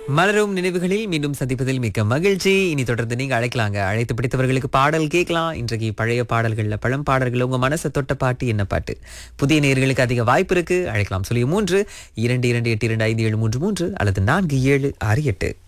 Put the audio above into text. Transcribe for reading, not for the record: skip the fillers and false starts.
மலரும் நினைவுகளில் மீண்டும் சந்திப்பதில் மிக்க மகிழ்ச்சி. இனி தொடர்ந்து நீங்க அழைக்கலாங்க. அழைத்து பிடித்தவர்களுக்கு பாடல் கேட்கலாம். இன்றைக்கு பழைய பாடல்கள்ல பழம் பாடல்கள் உங்க மனசை தொட்ட பாட்டு என்ன பாட்டு? புதிய நேயர்களுக்கு அதிக வாய்ப்பு இருக்கு. அழைக்கலாம். சொல்லி 3 2 2 8 2 5 7 3 3 அல்லது 4 7 6 8.